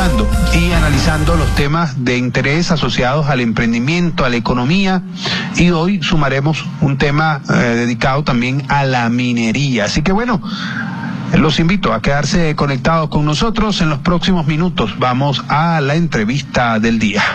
escuchando y analizando los temas de interés asociados al emprendimiento, a la economía, y hoy sumaremos un tema dedicado también a la minería. Así que bueno, los invito a quedarse conectados con nosotros. En los próximos minutos vamos a la entrevista del día.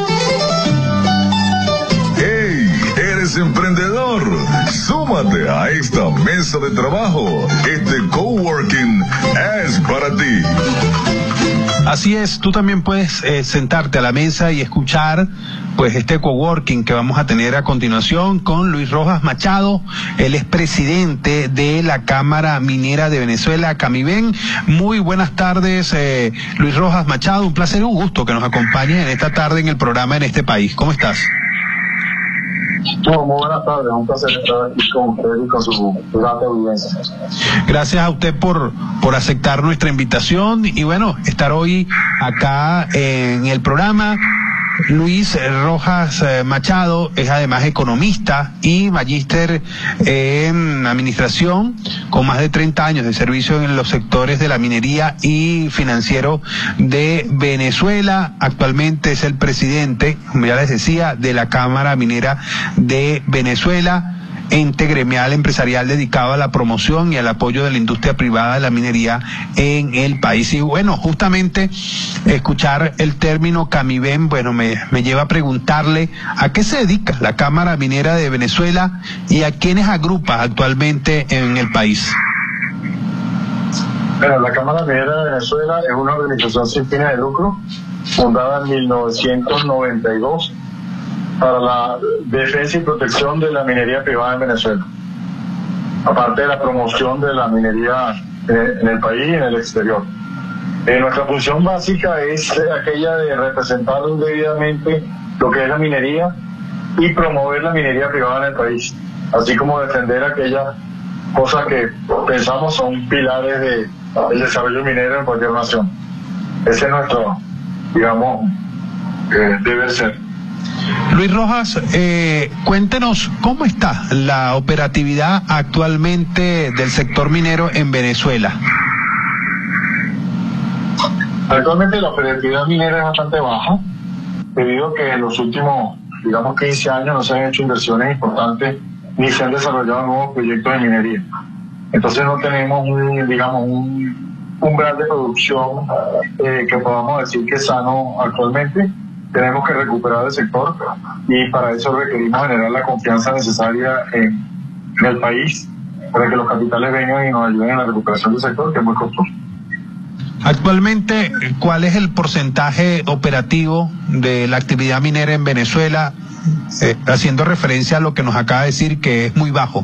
¡Hey! ¿Eres emprendedor? Súmate a esta mesa de trabajo. Este coworking es para ti. Así es, tú también puedes sentarte a la mesa y escuchar pues este coworking que vamos a tener a continuación con Luis Rojas Machado. Él es presidente de la Cámara Minera de Venezuela, Camiven. Muy buenas tardes, Luis Rojas Machado. Un placer y un gusto que nos acompañes en esta tarde en el programa En Este País. ¿Cómo estás? Muy buenas tardes, un placer estar aquí con usted y con su grata audiencia. Gracias a usted por aceptar nuestra invitación y bueno, estar hoy acá en el programa. Luis Rojas Machado es además economista y magíster en administración, con más de 30 años de servicio en los sectores de la minería y financiero de Venezuela. Actualmente es el presidente, como ya les decía, de la Cámara Minera de Venezuela, ente gremial empresarial dedicado a la promoción y al apoyo de la industria privada de la minería en el país. Y bueno, justamente escuchar el término Camiven, bueno, me lleva a preguntarle a qué se dedica la Cámara Minera de Venezuela y a quiénes agrupa actualmente en el país. Bueno, la Cámara Minera de Venezuela es una organización sin fines de lucro, fundada en 1992, para la defensa y protección de la minería privada en Venezuela, aparte de la promoción de la minería en el país y en el exterior. Nuestra función básica es aquella de representar debidamente lo que es la minería y promover la minería privada en el país, así como defender aquellas cosas que pensamos son pilares del desarrollo minero en cualquier nación. Ese es nuestro, digamos, deber ser. Luis Rojas, cuéntenos cómo está la operatividad actualmente del sector minero en Venezuela. Actualmente la operatividad minera es bastante baja, debido a que en los últimos, digamos, 15 años no se han hecho inversiones importantes ni se han desarrollado nuevos proyectos de minería. Entonces no tenemos un umbral de producción que podamos decir que es sano actualmente. Tenemos que recuperar el sector y para eso requerimos generar la confianza necesaria en el país para que los capitales vengan y nos ayuden en la recuperación del sector, que es muy costoso. Actualmente, ¿cuál es el porcentaje operativo de la actividad minera en Venezuela, haciendo referencia a lo que nos acaba de decir que es muy bajo?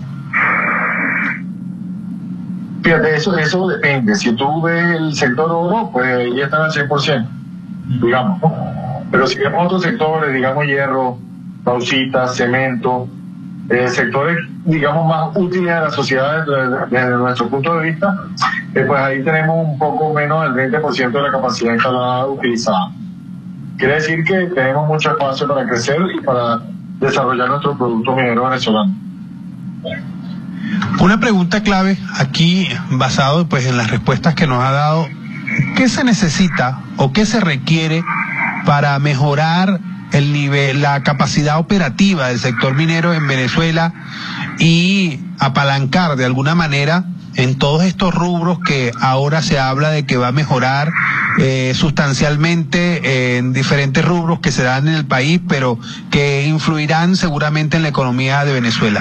Fíjate, eso depende. Si tú ves el sector oro, pues ahí están al 100%, digamos, ¿no? Pero si vemos otros sectores, digamos hierro, bauxita, cemento, sectores, digamos, más útiles a la sociedad desde nuestro punto de vista, pues ahí tenemos un poco menos del 20% de la capacidad instalada utilizada. Quiere decir que tenemos mucho espacio para crecer y para desarrollar nuestro producto minero venezolano. Una pregunta clave aquí, basado pues en las respuestas que nos ha dado, ¿qué se necesita o qué se requiere para mejorar el nivel, la capacidad operativa del sector minero en Venezuela y apalancar de alguna manera en todos estos rubros que ahora se habla de que va a mejorar sustancialmente en diferentes rubros que se dan en el país, pero que influirán seguramente en la economía de Venezuela?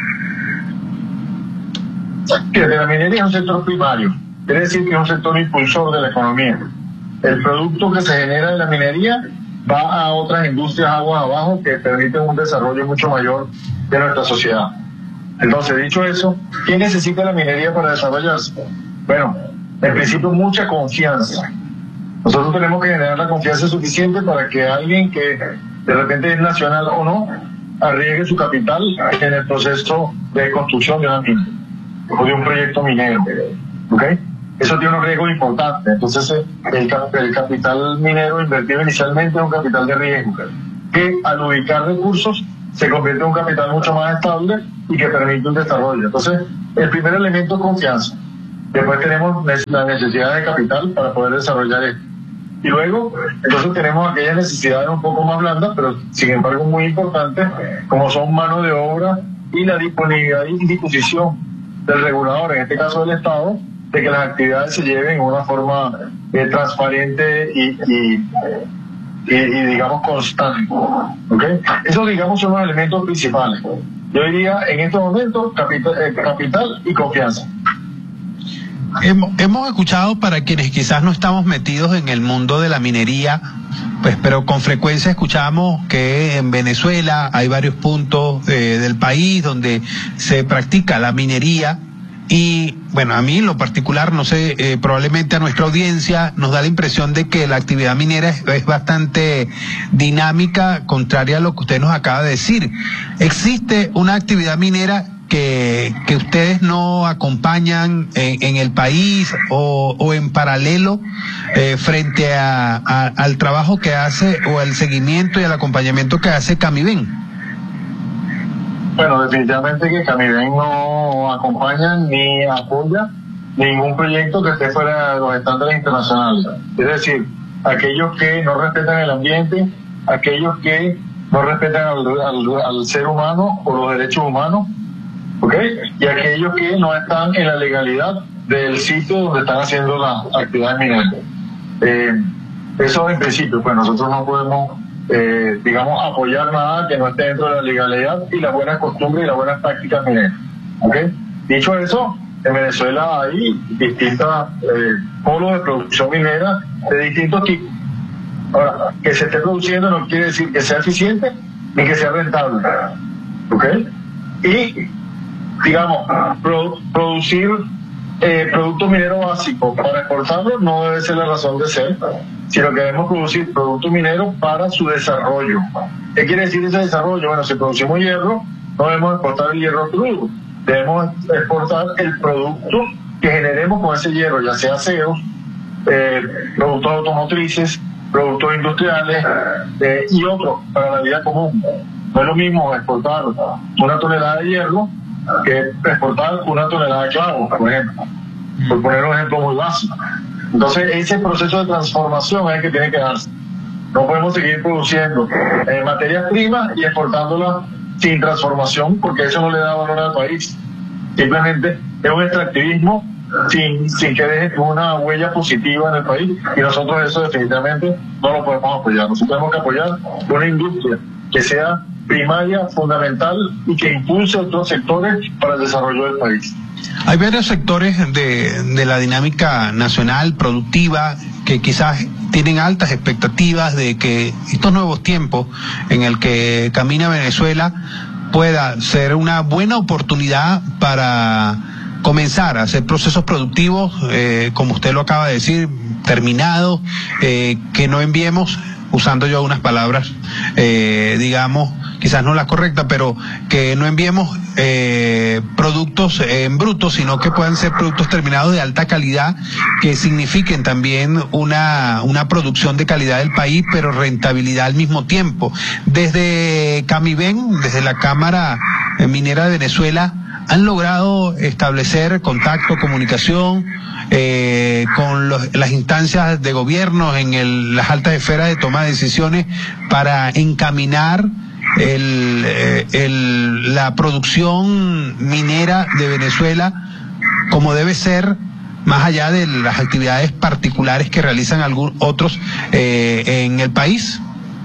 La minería es un sector primario, quiere decir que es un sector impulsor de la economía. El producto que se genera de la minería va a otras industrias aguas abajo que permiten un desarrollo mucho mayor de nuestra sociedad. Entonces, dicho eso, ¿qué necesita la minería para desarrollarse? Bueno, en principio mucha confianza. Nosotros tenemos que generar la confianza suficiente para que alguien que de repente es nacional o no, arriesgue su capital en el proceso de construcción de una mina o de un proyecto minero. ¿Ok? Eso tiene un riesgo importante. Entonces, el capital minero invertido inicialmente es un capital de riesgo, que al ubicar recursos se convierte en un capital mucho más estable y que permite un desarrollo. Entonces, el primer elemento es confianza. Después tenemos la necesidad de capital para poder desarrollar esto. Y luego, entonces tenemos aquellas necesidades un poco más blandas, pero sin embargo muy importantes, como son mano de obra y la disponibilidad y disposición del regulador, en este caso del Estado, de que las actividades se lleven en una forma transparente y digamos constante. ¿Okay? Esos, digamos, son los elementos principales. Yo diría en estos momentos capital y confianza. Hemos escuchado, para quienes quizás no estamos metidos en el mundo de la minería, pues, pero con frecuencia escuchamos que en Venezuela hay varios puntos del país donde se practica la minería. Y bueno, a mí en lo particular, no sé, probablemente a nuestra audiencia nos da la impresión de que la actividad minera es bastante dinámica, contraria a lo que usted nos acaba de decir. ¿Existe una actividad minera que ustedes no acompañan en el país o en paralelo frente al trabajo que hace o al seguimiento y al acompañamiento que hace Camiben? Bueno, definitivamente que Camiben no acompaña ni apoya ningún proyecto que esté fuera de los estándares internacionales. Es decir, aquellos que no respetan el ambiente, aquellos que no respetan al ser humano o los derechos humanos, ¿okay? Y aquellos que no están en la legalidad del sitio donde están haciendo la actividad minera. Eso en principio, pues nosotros no podemos digamos, apoyar nada que no esté dentro de la legalidad y las buenas costumbres y las buenas prácticas mineras. ¿Okay? Dicho eso, en Venezuela hay distintos polos de producción minera de distintos tipos. Ahora, que se esté produciendo no quiere decir que sea eficiente ni que sea rentable. ¿Okay? Y, digamos, producir producto minero básico para exportarlo no debe ser la razón de ser, sino que debemos producir producto minero para su desarrollo. ¿Qué quiere decir ese desarrollo? Bueno, si producimos hierro, no debemos exportar el hierro crudo, debemos exportar el producto que generemos con ese hierro, ya sea aceros, productos automotrices, productos industriales y otros para la vida común. No es lo mismo exportar una tonelada de hierro que exportar una tonelada de clavos, por ejemplo, por poner un ejemplo muy básico. Entonces, ese proceso de transformación es el que tiene que darse. No podemos seguir produciendo materias primas y exportándolas sin transformación, porque eso no le da valor al país. Simplemente es un extractivismo sin que deje una huella positiva en el país, y nosotros eso definitivamente no lo podemos apoyar. Nosotros tenemos que apoyar una industria que sea primaria, fundamental y que impulse otros sectores para el desarrollo del país. Hay varios sectores de la dinámica nacional productiva que quizás tienen altas expectativas de que estos nuevos tiempos en el que camina Venezuela pueda ser una buena oportunidad para comenzar a hacer procesos productivos, como usted lo acaba de decir, terminados, que no enviemos, usando yo unas palabras, digamos, quizás no la correcta, pero que no enviemos productos en bruto, sino que puedan ser productos terminados de alta calidad, que signifiquen también una producción de calidad del país, pero rentabilidad al mismo tiempo. Desde Camiben, desde la Cámara Minera de Venezuela, han logrado establecer contacto, comunicación con las instancias de gobierno en las altas esferas de toma de decisiones para encaminar la producción minera de Venezuela como debe ser, más allá de las actividades particulares que realizan otros en el país.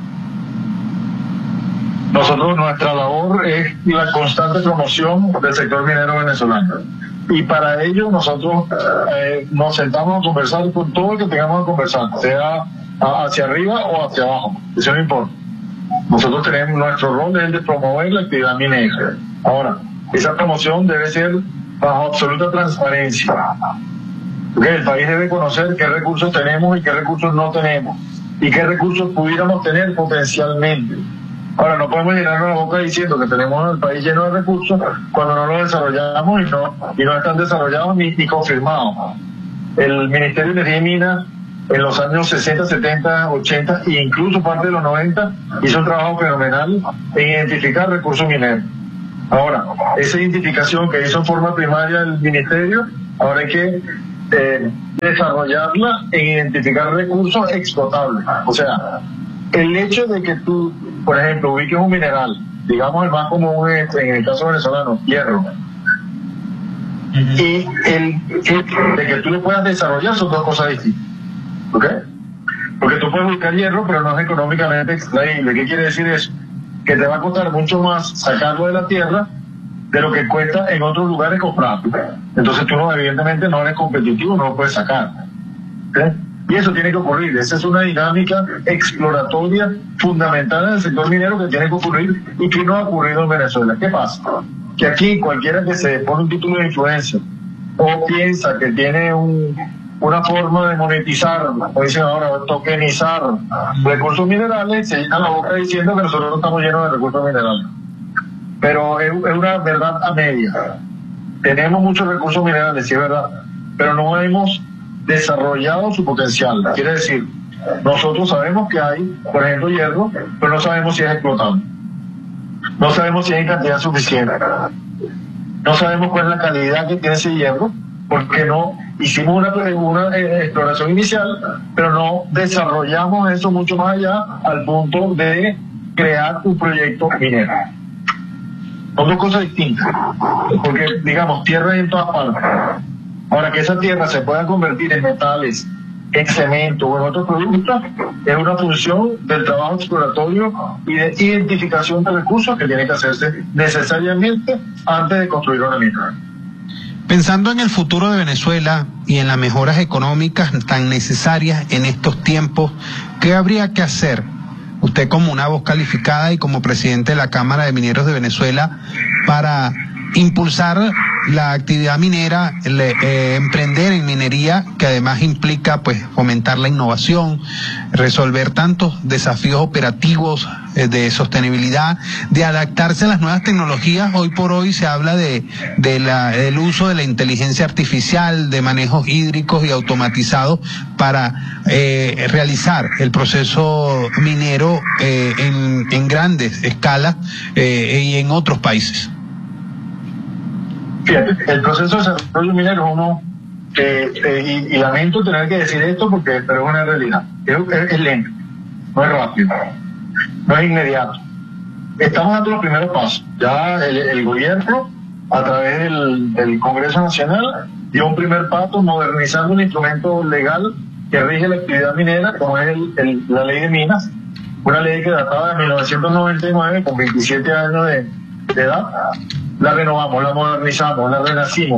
Nosotros, nuestra labor es la constante promoción del sector minero venezolano. Y para ello nosotros nos sentamos a conversar con todo el que tengamos que conversar, sea hacia arriba o hacia abajo, eso no importa. Nosotros tenemos, nuestro rol es el de promover la actividad minera. Ahora, esa promoción debe ser bajo absoluta transparencia. Porque el país debe conocer qué recursos tenemos y qué recursos no tenemos, y qué recursos pudiéramos tener potencialmente. Ahora, no podemos llenarnos la boca diciendo que tenemos el país lleno de recursos cuando no los desarrollamos y no están desarrollados ni confirmados. El Ministerio de Energía y Minas en los años 60, 70, 80 e incluso parte de los 90 hizo un trabajo fenomenal en identificar recursos mineros. Ahora, esa identificación que hizo en forma primaria el Ministerio, ahora hay que desarrollarla e identificar recursos explotables. O sea, el hecho de que tú, por ejemplo, ubiques un mineral, digamos el más común en el caso venezolano, hierro, y el de que tú lo puedas desarrollar son dos cosas distintas. ¿Ok? Porque tú puedes buscar hierro, pero no es económicamente extraíble. ¿Qué quiere decir eso? Que te va a costar mucho más sacarlo de la tierra de lo que cuesta en otros lugares comprarlo. Entonces tú evidentemente no eres competitivo, no lo puedes sacar. ¿Sí? Y eso tiene que ocurrir. Esa es una dinámica exploratoria fundamental en el sector minero que tiene que ocurrir y que no ha ocurrido en Venezuela. ¿Qué pasa? Que aquí cualquiera que se pone un título de influencia o piensa que tiene una forma de monetizar, o dicen ahora, tokenizar recursos minerales, se llena la boca diciendo que nosotros no estamos llenos de recursos minerales. Pero es una verdad a media. Tenemos muchos recursos minerales, sí es verdad, pero no hemos desarrollado su potencial. Quiere decir, nosotros sabemos que hay, por ejemplo, hierro, pero no sabemos si es explotable. No sabemos si hay cantidad suficiente. No sabemos cuál es la calidad que tiene ese hierro, porque no hicimos una exploración inicial, pero no desarrollamos eso mucho más allá al punto de crear un proyecto minero. Son dos cosas distintas, porque digamos, tierra hay en todas partes. Ahora, que esa tierra se pueda convertir en metales, en cemento o en otros productos, es una función del trabajo exploratorio y de identificación de recursos que tiene que hacerse necesariamente antes de construir una mina. Pensando en el futuro de Venezuela y en las mejoras económicas tan necesarias en estos tiempos, ¿qué habría que hacer? Usted como una voz calificada y como presidente de la Cámara de Mineros de Venezuela, para impulsar la actividad minera, emprender en minería, que además implica pues fomentar la innovación, resolver tantos desafíos operativos de sostenibilidad, de adaptarse a las nuevas tecnologías. Hoy por hoy se habla del uso de la inteligencia artificial, de manejos hídricos y automatizados para realizar el proceso minero en grandes escalas y en otros países. Fíjate, el proceso de desarrollo minero es uno que, y lamento tener que decir esto pero es una realidad, es lento, no es rápido, no es inmediato. Estamos dando los primeros pasos. Ya el gobierno, a través del Congreso Nacional, dio un primer paso modernizando un instrumento legal que rige la actividad minera, como es la ley de minas, una ley que databa de 1999, con 27 años de edad. La renovamos, la modernizamos, la renacimos.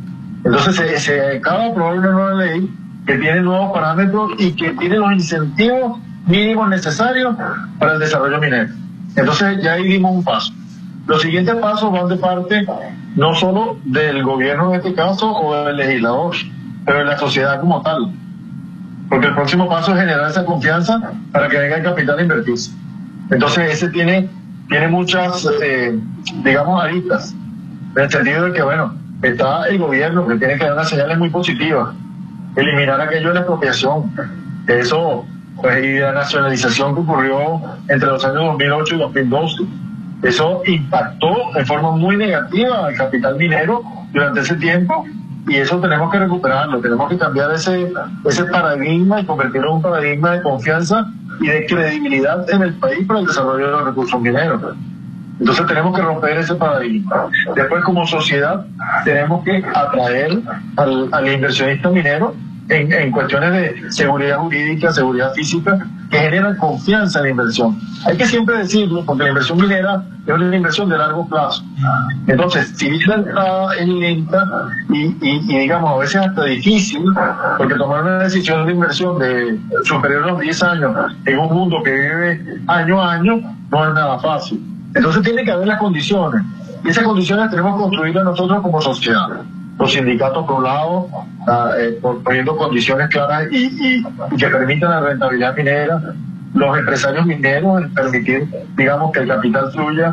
Entonces se acaba de aprobar una nueva ley que tiene nuevos parámetros y que tiene los incentivos mínimos necesarios para el desarrollo minero. Entonces ya ahí dimos un paso. Los siguientes pasos van de parte no solo del gobierno en este caso o del legislador, pero de la sociedad como tal. Porque el próximo paso es generar esa confianza para que venga el capital a invertirse. Entonces ese tiene muchas, digamos, aristas, en el sentido de que, bueno, está el gobierno que tiene que dar unas señales muy positivas, eliminar aquello de la expropiación, eso, pues, y la nacionalización que ocurrió entre los años 2008 y 2012, eso impactó de forma muy negativa al capital minero durante ese tiempo, y eso tenemos que recuperarlo, tenemos que cambiar ese paradigma y convertirlo en un paradigma de confianza y de credibilidad en el país para el desarrollo de los recursos mineros. Entonces tenemos que romper ese paradigma. Después, como sociedad, tenemos que atraer al inversionista minero en cuestiones de seguridad jurídica, seguridad física, que generan confianza en la inversión. Hay que siempre decirlo, porque la inversión minera es una inversión de largo plazo. Entonces, si bien es lenta y digamos a veces hasta difícil, porque tomar una decisión de inversión de superior a los 10 años en un mundo que vive año a año no es nada fácil. Entonces tiene que haber las condiciones, y esas condiciones tenemos que construirlas nosotros como sociedad. Los sindicatos por un lado, poniendo condiciones claras y que permitan la rentabilidad minera, los empresarios mineros, permitir, digamos, que el capital fluya,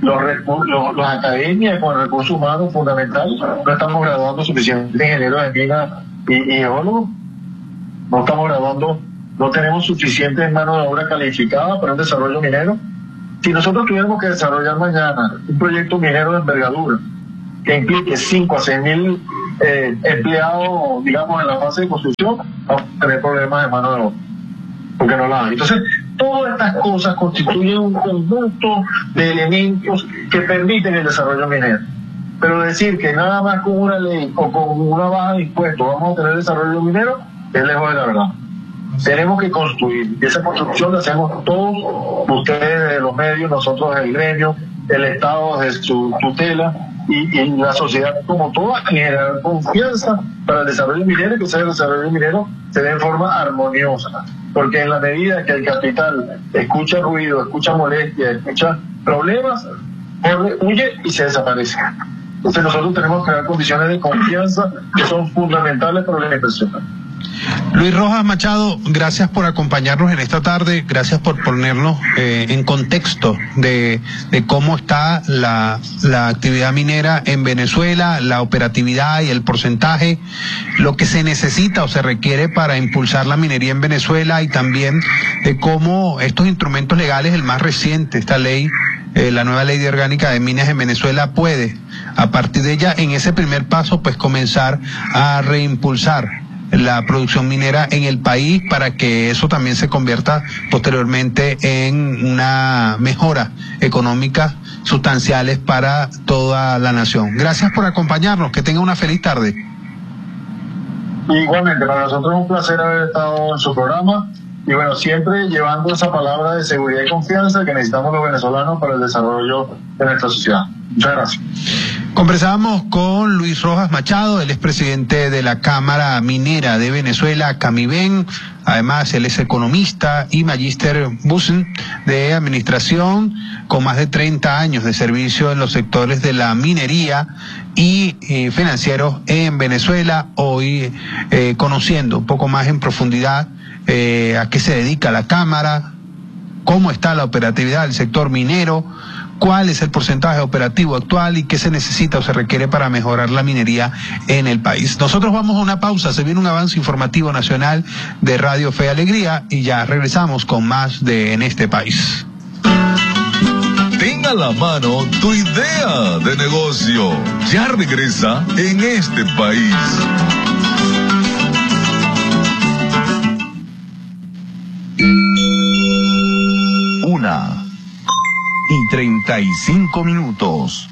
las academias con recursos humanos fundamentales. No estamos graduando suficientes ingenieros de minas y geólogos, no estamos graduando, no tenemos suficiente mano de obra calificada para un desarrollo minero. Si nosotros tuviéramos que desarrollar mañana un proyecto minero de envergadura, que implique 5 a 6 mil empleados, digamos, en la fase de construcción, vamos a tener problemas de mano de obra, porque no la hay. Entonces, todas estas cosas constituyen un conjunto de elementos que permiten el desarrollo minero. Pero decir que nada más con una ley o con una baja de impuestos vamos a tener desarrollo minero es lejos de la verdad. Tenemos que construir, y esa construcción la hacemos todos, ustedes de los medios, nosotros del gremio, el Estado de su tutela y la sociedad como toda, generar confianza para el desarrollo minero, y que el desarrollo minero se dé en forma armoniosa. Porque en la medida que el capital escucha ruido, escucha molestia, escucha problemas, corre, huye y se desaparece. Entonces nosotros tenemos que crear condiciones de confianza que son fundamentales para la inversión. Luis Rojas Machado, gracias por acompañarnos en esta tarde, gracias por ponernos en contexto de cómo está la actividad minera en Venezuela, la operatividad y el porcentaje, lo que se necesita o se requiere para impulsar la minería en Venezuela, y también de cómo estos instrumentos legales, el más reciente, esta ley, la nueva ley de orgánica de minas en Venezuela, puede, a partir de ella, en ese primer paso, pues comenzar a reimpulsar la producción minera en el país, para que eso también se convierta posteriormente en una mejora económica sustanciales para toda la nación. Gracias por acompañarnos, que tenga una feliz tarde. Igualmente, para nosotros es un placer haber estado en su programa, y bueno, siempre llevando esa palabra de seguridad y confianza que necesitamos los venezolanos para el desarrollo de nuestra sociedad. Muchas gracias. Conversábamos con Luis Rojas Machado, él es presidente de la Cámara Minera de Venezuela, Camiven. Además, él es economista y magíster Bussen de administración, con más de 30 años de servicio en los sectores de la minería y financieros en Venezuela. Hoy conociendo un poco más en profundidad a qué se dedica la Cámara, cómo está la operatividad del sector minero, cuál es el porcentaje operativo actual y qué se necesita o se requiere para mejorar la minería en el país. Nosotros vamos a una pausa, se viene un avance informativo nacional de Radio Fe y Alegría, y ya regresamos con más de En este País. Ten a la mano tu idea de negocio. Ya regresa En este País. 1:35.